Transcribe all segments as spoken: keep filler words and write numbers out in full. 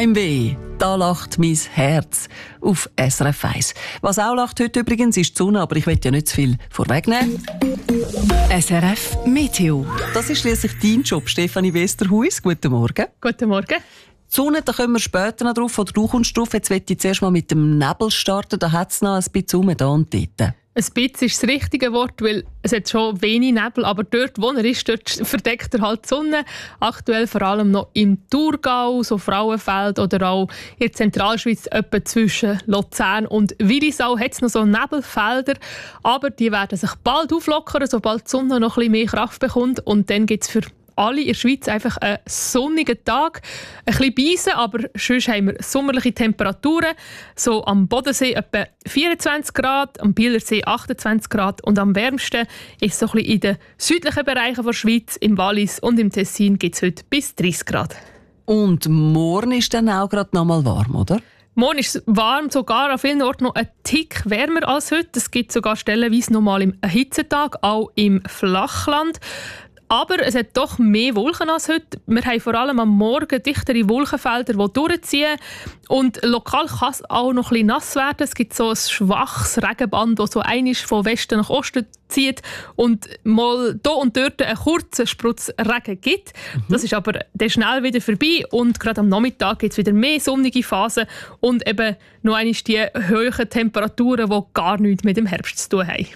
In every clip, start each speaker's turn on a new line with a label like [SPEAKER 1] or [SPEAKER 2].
[SPEAKER 1] Heimweh, da lacht mein Herz auf S R F eins. Was auch lacht heute übrigens ist die Sonne, aber ich will ja nicht zu viel vorwegnehmen.
[SPEAKER 2] S R F Meteo.
[SPEAKER 1] Das ist schliesslich dein Job, Stefanie Westerhuis. Guten Morgen.
[SPEAKER 3] Guten Morgen.
[SPEAKER 1] Die Sonne, da kommen wir später noch drauf, oder du kommst drauf. Jetzt möchte ich zuerst mal mit dem Nebel starten, da hat es noch ein bisschen rum, da und dort.
[SPEAKER 3] Ein bisschen ist das richtige Wort, weil es hat schon wenig Nebel, aber dort, wo er ist, dort verdeckt er halt die Sonne. Aktuell vor allem noch im Thurgau, so Frauenfeld oder auch in der Zentralschweiz, etwa zwischen Luzern und Willisau, hat es noch so Nebelfelder, aber die werden sich bald auflockern, sobald die Sonne noch ein bisschen mehr Kraft bekommt, und dann gibt es für alle in der Schweiz einfach einen sonnigen Tag. Ein bisschen Beisen, aber sonst haben wir sommerliche Temperaturen. So am Bodensee etwa vierundzwanzig Grad, am Bielersee achtundzwanzig Grad und am wärmsten ist so ein bisschen in den südlichen Bereichen der Schweiz, im Wallis und im Tessin gibt es heute bis dreißig Grad.
[SPEAKER 1] Und morgen ist dann auch gerade noch mal warm, oder?
[SPEAKER 3] Morgen ist es warm, sogar an vielen Orten noch ein Tick wärmer als heute. Es gibt sogar stellenweise noch mal einen Hitzetag, auch im Flachland. Aber es hat doch mehr Wolken als heute. Wir haben vor allem am Morgen dichtere Wolkenfelder, die durchziehen. Und lokal kann es auch noch ein bisschen nass werden. Es gibt so ein schwaches Regenband, das so einmal von Westen nach Osten zieht und mal hier und dort einen kurzen Sprutz Regen gibt. Mhm. Das ist aber dann schnell wieder vorbei und gerade am Nachmittag gibt es wieder mehr sonnige Phasen und eben noch einmal die hohen Temperaturen, die gar nichts mit dem Herbst zu tun haben.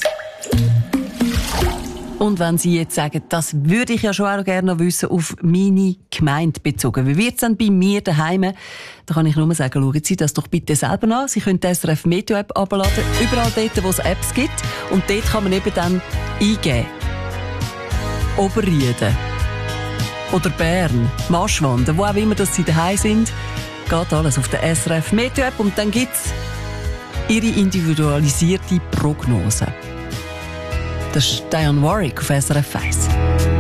[SPEAKER 1] Und wenn Sie jetzt sagen, das würde ich ja schon auch gerne noch wissen, auf meine Gemeinde bezogen. Wie wird es dann bei mir daheim? Da kann ich nur sagen, schauen Sie das doch bitte selber an. Sie können die S R F Meteo App abladen, überall dort, wo es Apps gibt. Und dort kann man eben dann eingeben. Oberrieden. Oder Bern, Maschwanden, wo auch immer dass Sie daheim sind. Geht alles auf der S R F Meteo App und dann gibt es Ihre individualisierte Prognose. Das ist Dionne Warwick auf S R F eins.